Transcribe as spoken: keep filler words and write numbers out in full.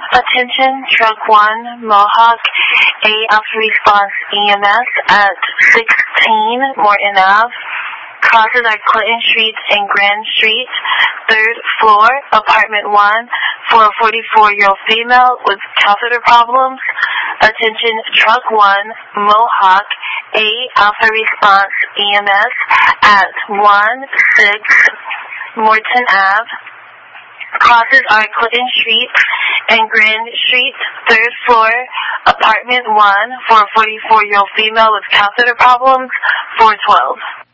Attention, Truck one, Mohawk, A Alpha Response E M S at sixteen Morton Avenue. Crosses are Clinton Street and Grand Street, third floor, apartment one, for a forty-four-year-old female with catheter problems. Attention, Truck one, Mohawk, A Alpha Response E M S at one six Morton Avenue. Crosses are Clinton Street and Grand Street, third floor, apartment one, for a forty-four-year-old female with catheter problems, four twelve.